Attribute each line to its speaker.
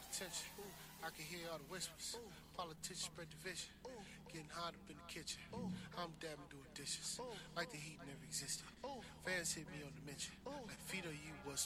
Speaker 1: attention. I can hear all the whispers. Politicians spread division. Getting hot up in the kitchen. I'm dabbing doing dishes. Like the heat never existed. Fans hit me on the mention. Like Vito, you was